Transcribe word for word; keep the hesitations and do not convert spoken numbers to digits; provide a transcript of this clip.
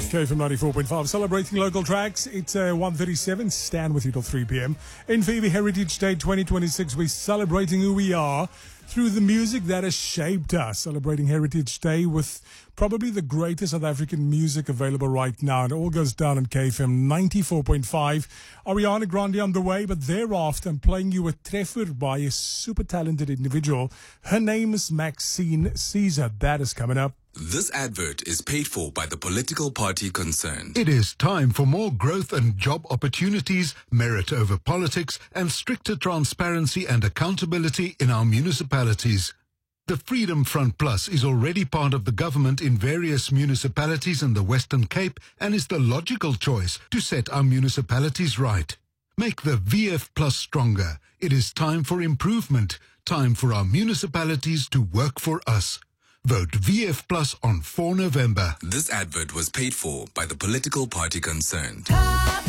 K F M ninety-four point five, celebrating local tracks. It's uh, one thirty-seven. Stand with you till three p.m. In Phoebe Heritage Day twenty twenty-six, we're celebrating who we are through the music that has shaped us. Celebrating Heritage Day with probably the greatest South African music available right now. And it all goes down on K F M ninety-four point five. Ariana Grande on the way, but thereafter I'm playing you a treffer by a super talented individual. Her name is Maxine Caesar. That is coming up. This advert is paid for by the political party concerned. It is time for more growth and job opportunities, merit over politics, and stricter transparency and accountability in our municipalities. The Freedom Front Plus is already part of the government in various municipalities in the Western Cape and is the logical choice to set our municipalities right. Make the V F Plus stronger. It is time for improvement, time for our municipalities to work for us. Vote V F Plus on four November. This advert was paid for by the political party concerned.